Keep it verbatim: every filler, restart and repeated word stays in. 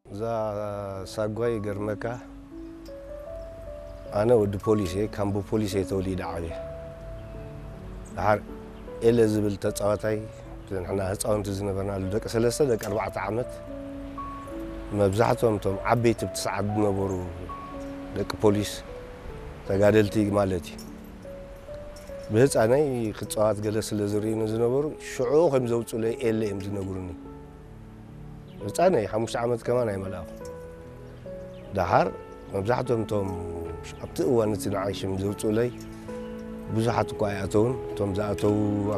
ዛ ሳጓይ ገርመካ أنا ود بوليسي كان بو بوليسي توليد عالي دحر إلا زبل تتصاوتاي نحنا هصاونت زنبرنا لدق ثلاثة دق أربعة عامات مبزحتهم توم عبيت بتسعد نبرو دق بوليس تقادلتي مالتي بهصاناي خصوات جلس لزرين زنبرو شعو خم زوصو لي إلا ام زنبروني هصاناي خمس عامات كمان اي ملاخ دحر مبزحتهم توم أبتئ وأنا تنعيش مزوج لي بزحت قاياتون توم زاتو